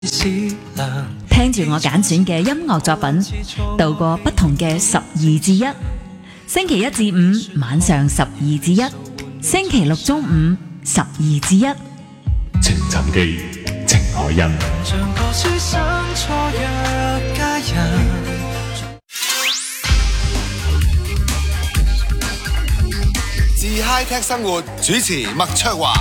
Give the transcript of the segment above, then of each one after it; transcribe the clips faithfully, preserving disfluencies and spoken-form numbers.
聽住我揀選嘅音樂作品，度過不同嘅十二至一。星期一至五晚上十二至一，星期六中午十二至一。 情尋記，情海恩。 像個書生初約佳人。 自 High Tech 生活主持麥卓華。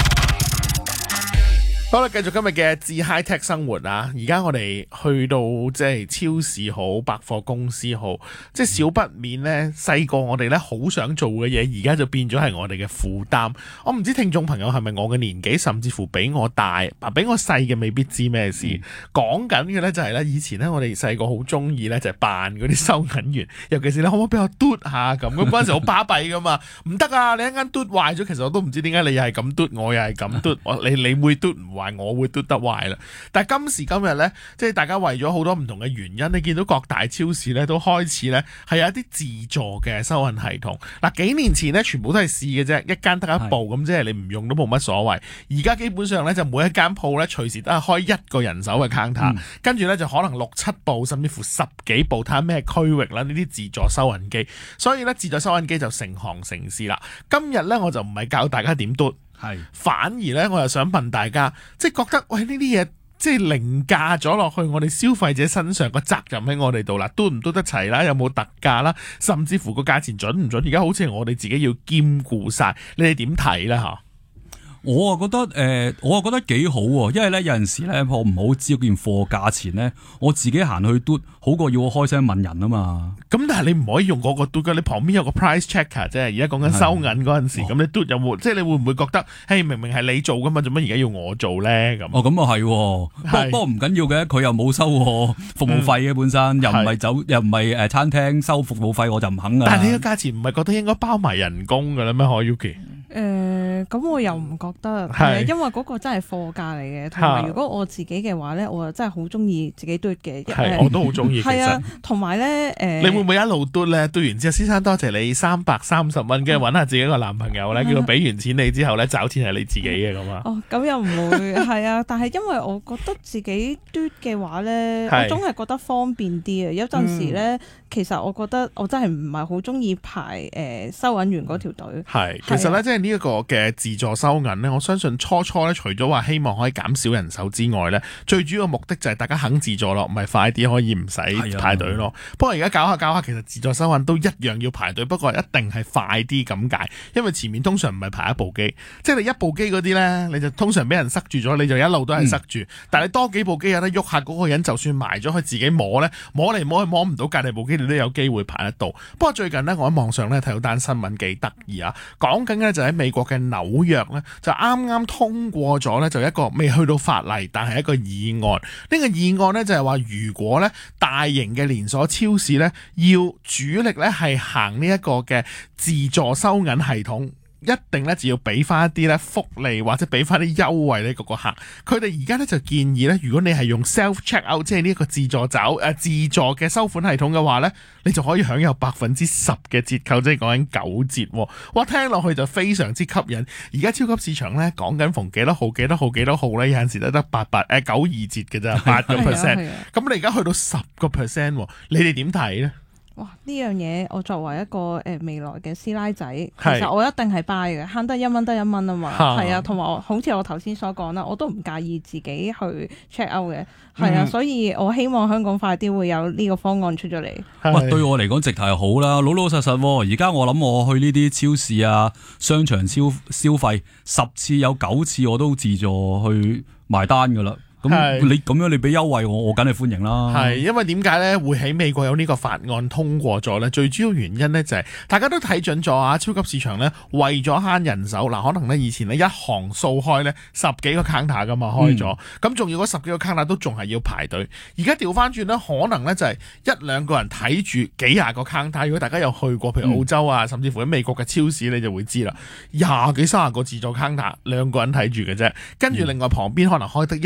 好啦，繼續今日嘅自 High Tech 生活啊！而家我哋去到即係超市好，百貨公司好，即係少不免呢。細個我哋呢好想做嘅嘢，而家就變咗係我哋嘅負擔。我唔知聽眾朋友係咪我嘅年紀，甚至乎比我大，比我細嘅未必知咩事。講緊嘅呢就係呢，以前呢我哋細個好中意呢就係扮嗰啲收銀員，尤其是你可唔可以俾我嘟下咁？咁嗰陣時好巴閉噶嘛，唔得啊！你一間嘟壞咗，其實我都唔知點解你又係咁嘟，我又係咁嘟，你你會嘟唔壞？我會嘟得壞啦，但係今時今日呢，即係大家為咗好多唔同嘅原因，你見到各大超市呢都開始呢係有一啲自助嘅收銀系統。嗱，幾年前呢全部都係試嘅啫，一間得一部咁，即係你唔用都冇乜所謂。而家基本上呢，就每一間鋪呢隨時都係開一個人手嘅 counter，跟住呢就可能六七部甚至乎十幾部，睇下咩區域啦，呢啲自助收銀機。所以呢，自助收銀機就成行成市啦。今日呢，我就唔係教大家點嘟。係，反而咧，我又想問大家，即係覺得喂呢啲嘢，即係凌駕咗落去我哋消費者身上，個責任喺我哋度啦，嘟唔嘟得齊啦，有冇特價啦，甚至乎個價錢準唔準？而家好似係我哋自己要兼顧晒，你哋點睇咧？吓？ 我啊覺得誒、呃，我啊覺得幾好喎，因為咧有陣時咧我唔好知嗰件貨價錢咧，我自己行去嘟好過要我開聲問人啊嘛。咁但係你唔可以用嗰個嘟㗎，你旁邊有個 price checker 啫。而家講緊收銀嗰陣時，咁、哦、你嘟有冇？即係你會唔會覺得，嘿明明係你做㗎嘛，做乜而家要我做咧？咁哦，咁啊係，不過不過唔緊要嘅，佢又冇收我服務費嘅本身，嗯、又唔係酒，又唔係誒餐廳收服務費，我就唔肯㗎。 但係你個價錢唔係覺得應該包埋人工㗎啦咩？可 Yuki？ 誒、呃，咁我又唔覺得，係因為嗰個真係貨價嚟嘅，同埋如果我自己嘅話咧，我真係好中意自己嘟嘅， 係我都好中意。 係啊，同埋咧，誒、呃， 你會唔會一路嘟咧？嘟完之後，先生多謝你三百三十蚊，跟住揾下自己個男朋友咧，叫佢俾完錢你之後咧，找錢係你自己嘅咁啊？ 哦，咁又唔會，係啊，但係因為我覺得自己嘟嘅話咧，我總係覺得方便啲啊。有陣時咧、嗯，其實我覺得我真係唔係好中意排誒、呃、收銀員嗰條隊。係， 其實咧，即係呢一個嘅自助收銀咧，我相信初初咧，除咗話希望可以減少人手之外咧，最主要嘅目的就係大家肯自助咯，唔係快啲可以唔使排隊咯。不過而家搞下搞下，其實自助收銀都一樣要排隊，不過一定係快啲咁解，因為前面通常唔係排一部機，即係你一部機嗰啲咧，你就通常俾人塞住咗，你就一路都係塞住。嗯、但係你多幾部機有得喐下，嗰個人就算埋咗佢自己摸咧，摸嚟摸去摸唔到隔離部機，你都有機會排得到。不過最近呢，我喺網上咧睇到單新聞幾得意啊，講緊咧就喺美國嘅紐約咧，就啱啱通過咗咧，就一個未去到法例，但係一個議案。呢個議案咧就係話，如果咧大型嘅連鎖超市咧要主力咧係行呢一個嘅自助收銀系統，一定咧就要俾翻一啲咧福利或者俾翻啲優惠呢個個客。佢哋而家咧就建議咧，如果你係用 self check out， 即係呢一個自助走誒、呃、自助嘅收款系統嘅話咧，你就可以享有百分之十嘅折扣，即係講緊九折。哇，聽落去就非常之吸引。而家超級市場咧講緊逢幾多號幾多號幾多號咧，有陣時都得八八誒九二折嘅咋，八個 percent。咁你而家去到十個 percent， 你哋點睇咧？ 哇！呢樣嘢我作為一個誒、呃、未來嘅師奶仔，其實我一定係 buy 嘅，慳得一蚊得一蚊啊嘛，係啊，同埋好似我頭先所講啦，我都唔介意自己去 check out 嘅，係啊、嗯，所以我希望香港快啲會有呢個方案出咗嚟。 喂，對我嚟講直頭係好啦，老老實實。而家我諗我去呢啲超市啊、商場消消費十次有九次我都自助去埋單噶啦。咁你咁樣你俾優惠我，我梗係歡迎啦。 係因為點解咧會喺美國有呢個法案通過咗咧？最主要原因咧就係大家都睇準咗啊！超級市場咧為咗慳人手，嗱可能咧以前咧一行掃開咧十幾個 counter 噶嘛開咗，咁仲要嗰十幾個 counter 都仲係要排隊。而家調翻轉咧，可能咧就係一兩個人睇住幾廿個 counter。如果大家有去過譬如澳洲啊，嗯、甚至乎喺美國嘅超市，你就會知啦，廿幾三十個自助 counter，兩個人睇住嘅啫。跟住另外旁邊可能開得一個或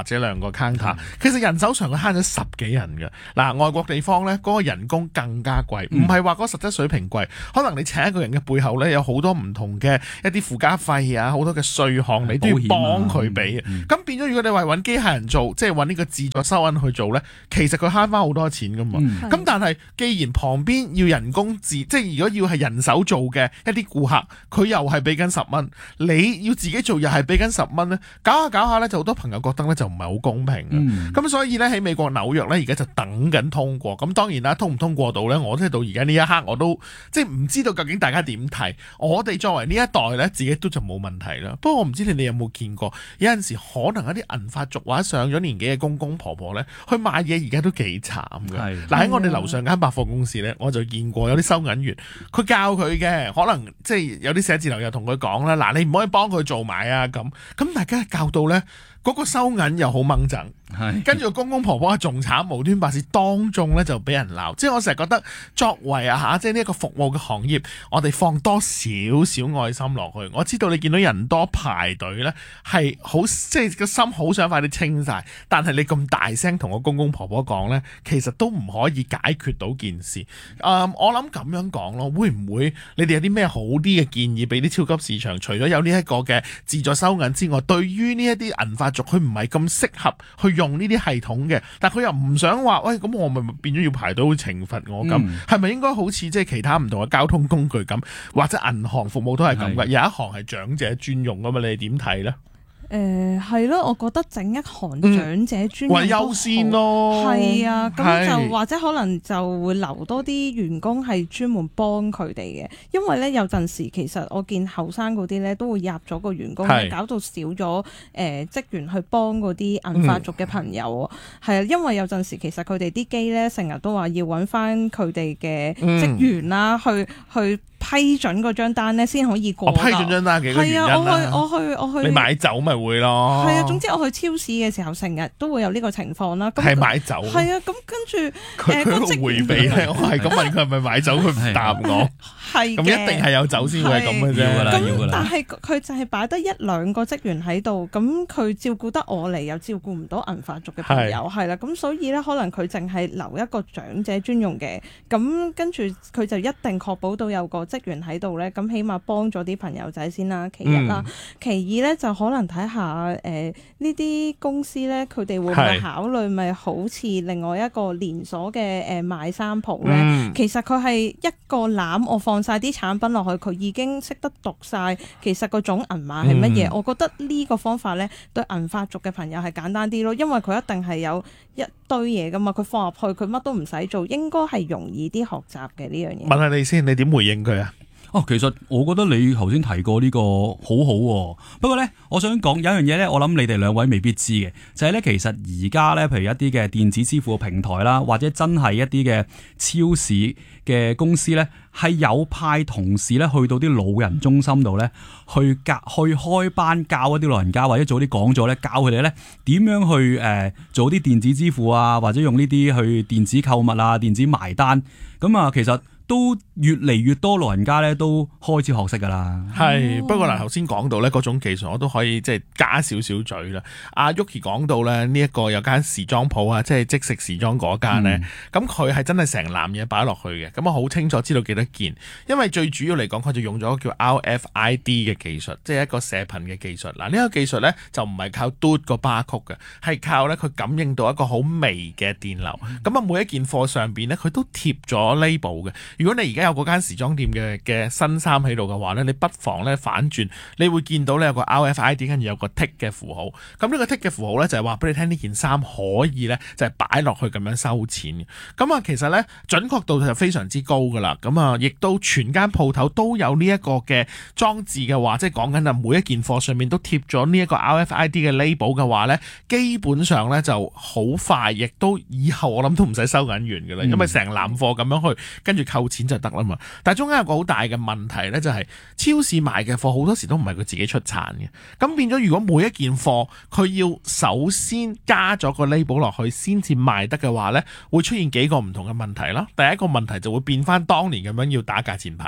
或者兩個 counter，、嗯、其實人手上佢慳咗十幾人嘅。嗱，外國地方咧嗰個人工更加貴，唔係話嗰個實質水平貴，可能你請一個人嘅背後咧有好多唔同嘅一啲附加費啊，好多嘅稅項你都要幫佢俾。咁、嗯嗯、變咗如果你話揾機械人做，即係揾呢個自助收銀去做咧，其實佢慳翻好多錢噶嘛。咁、嗯、但係既然旁邊要人工自，即係如果要係人手做嘅一啲顧客，佢又係俾緊十蚊，你要自己做又係俾緊十蚊咧，搞下搞下咧就好多朋友覺得咧就唔係好公平嘅。咁、嗯、所以咧喺美國紐約咧而家就等緊通過。咁當然啦，通唔通過到咧，我即係到而家呢一刻我都即係唔知道究竟大家點睇。我哋作為呢一代咧，自己都就冇問題啦。不過我唔知你哋有冇見過，有陣時可能一啲銀髮族或者上咗年紀嘅公公婆婆咧，去買嘢而家都幾慘嘅。嗱，喺我哋樓上間百貨公司咧，我就見過有啲收銀員，佢教佢嘅，可能即係有啲寫字樓又同佢講啦，嗱，你唔可以幫佢做埋啊咁。咁大家教到咧，嗰個收銀又好掹陣，跟住個公公婆婆仲慘，無端白事當眾咧就俾人鬧。即係我成日覺得，作為啊嚇，即係呢一個服務嘅行業，我哋放多少少愛心落去。我知道你見到人多排隊咧，係好即係個心好想快啲清晒，但係你咁大聲同個公公婆婆講咧，其實都唔可以解決到件事。誒、嗯，我諗咁樣講咯，會唔會你哋有啲咩好啲嘅建議俾啲超級市場？除咗有呢一個嘅自助收銀之外，對於呢一啲銀髮族，佢唔係咁適合去用呢啲系統嘅，但佢又唔想話，喂，咁我咪變咗要排隊懲罰我咁，係咪、嗯、應該好似即係其他唔同嘅交通工具咁，或者銀行服務都係咁嘅？有一行係長者專用噶嘛？你哋點睇咧？ 誒係咯，我覺得整一行長者專用都好， 優先咯， 係啊，咁就或者可能就會留多啲員工係專門幫佢哋嘅，因為咧有陣時其實我見後生嗰啲咧都會入咗個員工，搞到少咗誒、呃、職員去幫嗰啲銀髮族嘅朋友，係啊、嗯，因為有陣時其實佢哋啲機咧成日都話要揾翻佢哋嘅職員啦、嗯，去去。批准嗰張單咧先可以過。我批准張單幾個原因啦。係啊，我去我去我去。你買酒咪會咯。係啊，總之我去超市嘅時候，成日都會有呢個情況啦。係買酒。係啊，咁跟住佢佢喺度迴避咧，我係咁問佢係咪買酒，佢唔答我。係。咁一定係有酒先會係咁嘅啫。要㗎啦，要㗎啦。但係佢就係擺得一兩個職員喺度，咁佢照顧得我嚟，又照顧唔到銀髮族嘅朋友，係啦。咁所以咧，可能佢淨係留一個長者專用嘅，咁跟住佢就一定確保到有個職員喺度咧，咁起碼幫咗啲朋友仔先啦。其一啦，嗯、其二咧就可能睇下誒呢啲公司咧，佢哋會唔會考慮咪好似另外一個連鎖嘅誒賣衫鋪咧？嗯、其實佢係一個籃，我放晒啲產品落去，佢已經識得讀晒其實個總銀碼係乜嘢。嗯、我覺得呢個方法咧對銀髮族嘅朋友係簡單啲咯，因為佢一定係有一堆嘢噶嘛，佢放入去佢乜都唔使做，應該係容易啲學習嘅呢樣嘢。問下你先，你點回應佢啊？ 哦，其實我覺得你頭先提過呢個好好喎，不過呢，我想講有一樣嘢呢，我諗你哋兩位未必知嘅，就係呢，其實而家呢，譬如一啲嘅電子支付嘅平台啦，或者真係一啲嘅超市嘅公司呢，係有派同事呢去到啲老人中心度呢，去教去開班教一啲老人家，或者做啲講座呢，教佢哋呢點樣去誒、呃、做啲電子支付啊，或者用呢啲去電子購物啊、電子埋單，咁啊其實。都越嚟越多老人家咧，都開始學識噶啦。 係，不過嗱，頭先講到咧嗰種技術，我都可以即係加少少嘴啦。阿 Yuki 講到咧呢一個有間時裝鋪啊，即係即食時裝嗰間咧，咁佢係真係成籃嘢擺落去嘅，咁我好清楚知道幾多件，因為最主要嚟講，佢就用咗叫 R F I D 嘅技術，即係一個射頻嘅技術。嗱，呢個技術咧就唔係靠嘟個 barcode嘅，係靠咧佢感應到一個好微嘅電流。咁啊，每一件貨上邊咧，佢都貼咗 label 嘅。如果你而家有嗰間時裝店嘅嘅新衫喺度嘅話咧，你不妨咧反轉，你會見到咧有個 R F I D 跟住有個 tick 嘅符號。咁呢個 tick 嘅符號咧就係話俾你聽呢件衫可以咧就係擺落去咁樣收錢嘅。咁啊其實咧準確度就非常之高噶啦。咁啊亦都全間鋪頭都有呢一個嘅裝置嘅話，即係講緊啊每一件貨上面都貼咗呢一個 R F I D 嘅 label 嘅話咧，基本上咧就好快，亦都以後我諗都唔使收銀員噶啦，嗯、因為成籃貨咁樣去跟住扣錢就得啦嘛。但係中間有個好大嘅問題咧，就係超市賣嘅貨好多時都唔係佢自己出產嘅，咁變咗如果每一件貨佢要首先加咗個 label 落去先至賣得嘅話咧，會出現幾個唔同嘅問題啦。第一個問題就會變翻當年咁樣要打價錢牌啦。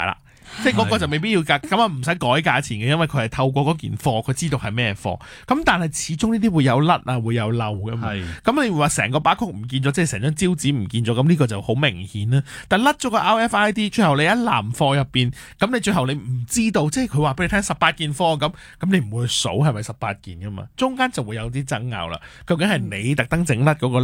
即係嗰個就未必要價，咁啊唔使改價錢嘅，因為佢係透過嗰件貨，佢知道係咩貨。咁但係始終呢啲會有甩啊，會有漏噶嘛。咁你話成個巴曲唔見咗，即係成張招紙唔見咗，咁呢個就好明顯啦。但甩咗個 R F I D， 最後你一籃貨入邊，咁你最後你唔知道，即係佢話俾你聽十八件貨咁，咁你唔會數係咪十八件噶嘛？中間就會有啲爭拗啦。究竟係你特登整甩嗰個